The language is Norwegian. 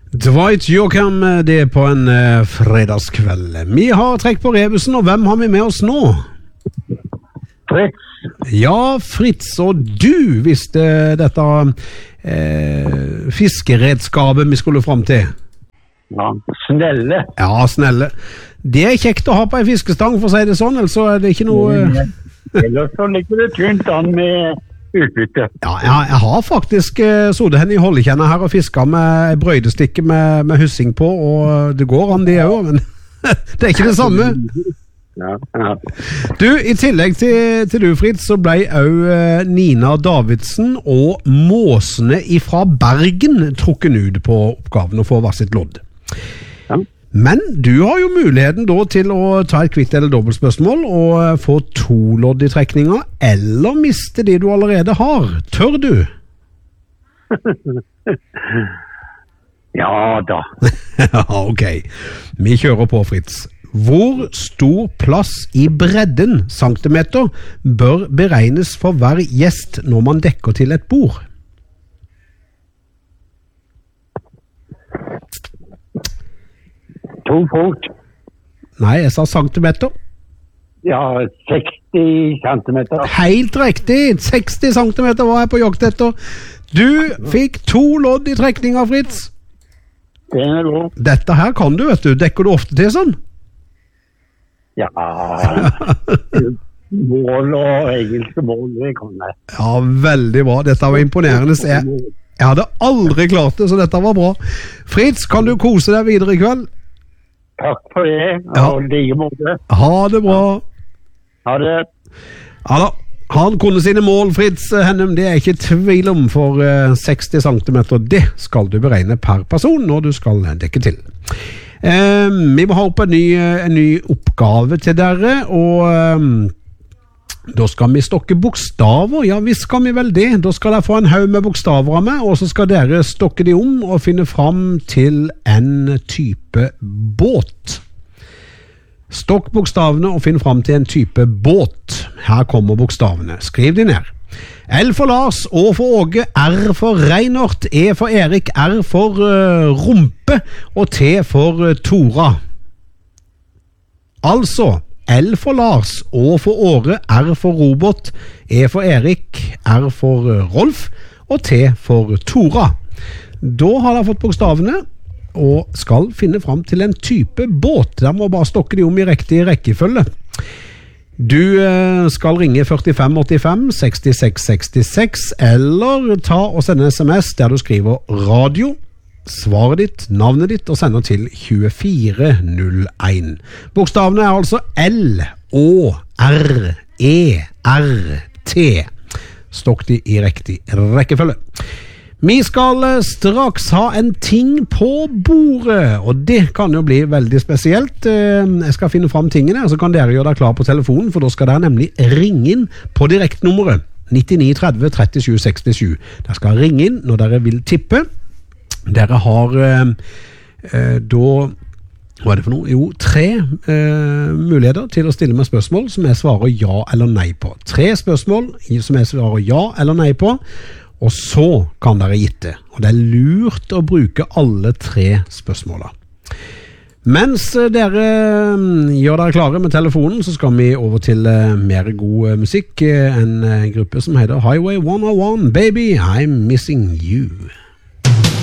Dwight Yoakam, det på en fredagskveld. Vi har trekk på rebusen, og hvem har vi med oss nå? Fritz. Ja, Fritz, og du visste dette fiskeredskapet vi skulle frem til. Ja, snelle. Ja, snelle. Det er kjekt å ha på en fiskestang, for å si det sånn, ellers så er det ikke noe... Ellers så ligger det tynt an med utbytte. Ja, jeg har faktisk sodde henne i holdekjennet her og fisket med brøydestikke med hussing på, og det går an det også, men det er ikke det samme. Ja. Du, i tillegg til du, Fritz, så ble også Nina Davidsen og Måsene fra Bergen trukken ut på oppgaven å få hver sitt lodd. Ja. Men du har jo muligheten da til å ta et kvitt eller dobbeltspørsmål og få 2 lodd i trekninga, eller miste det du allerede har. Tør du? Ja da. Ok, vi kjører på, Fritz. Hvor stor plass i bredden centimeter bør beregnes for hver gjest når man dekker til et bord? To fot. Nei, jeg sa centimeter. Ja, 60 centimeter. Helt riktig, 60 centimeter var jeg på jakt etter. Du fikk 2 lodd i trekninga, Fritz. Det er bra. Dette her kan du, vet du. Dekker du ofte til sånn? Ja, mål og engelske mål, det kan jeg. Ja, veldig bra. Dette var imponerende. Jeg hadde aldri klart det, så dette var bra. Fritz, kan du kose deg videre i kveld? Takk for det, og like måte. Ha det bra. Ha det. Ja da, han kunne sine mål, Fritz Hennem, det er ikke tvil om, for 60 cm, det skal du beregne per person når du skal dekke til. Vi må ha opp en ny oppgave til dere, og da skal vi stokke bokstaver. Ja, visst skal vi vel det. Da skal dere få en haug med bokstaver av meg, og så skal dere stokke de om og finne fram til en type båt. Stokk bokstavene og finn fram til en type båt. Her kommer bokstavene. Skriv de ned. L for Lars, Å for Åge, R for Reinert, E for Erik, R for rumpe og T for Tora. Altså L for Lars, Å for Åre, R for Robert, E for Erik, R for Rolf og T for Tora. Da har dere fått bokstavene og skal finne fram til en type båt. Der må bare stokke de om i riktig rekkefølge. Du skal ringe 4585 66 66 eller ta og sende SMS der du skriver radio, svaret ditt, navnet ditt og sender til 2401. Bokstavene er altså L, Å, R, E, R, T. Stokk de i riktig rekkefølge. Vi skal straks ha en ting på bordet, og det kan jo bli veldig spesielt. Jeg skal finne fram tingene, og så kan dere gjøre dere klar på telefonen, for da skal dere nemlig ringe inn på direktnummeret 99 30 37 67. Dere skal ringe inn når dere vil tippe. Dere har da, hva er det for noe? Jo, 3 muligheter til å stille meg spørsmål som jeg svarer ja eller nei på. 3 spørsmål som jeg svarer ja eller nei på, og så kan dere gitte. Og det er lurt å bruke alle 3 spørsmålene. Mens dere gjør dere klare med telefonen, så skal vi over til mer god musikk. En gruppe som heter Highway 101, Baby, I'm Missing You.